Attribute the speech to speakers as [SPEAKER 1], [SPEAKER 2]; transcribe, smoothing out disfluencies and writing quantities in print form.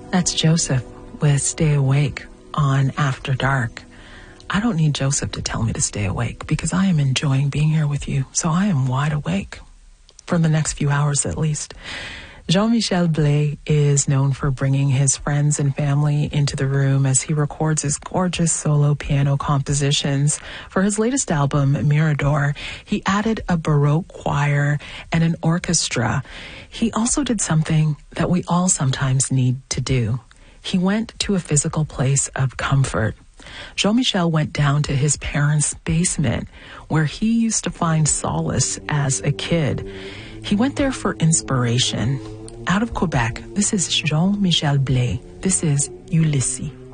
[SPEAKER 1] That's Joseph with Stay Awake on After Dark. I don't need Joseph to tell me to stay awake because I am enjoying being here with you. So I am wide awake for the next few hours at least. Jean-Michel Blais is known for bringing his friends and family into the room as he records his gorgeous solo piano compositions. For his latest album, Mirador, he added a Baroque choir and an orchestra. He also did something that we all sometimes need to do. He went to a physical place of comfort. Jean-Michel went down to his parents' basement where he used to find solace as a kid. He went there for inspiration. Out of Quebec, this is Jean-Michel Blais. This is Ulysses.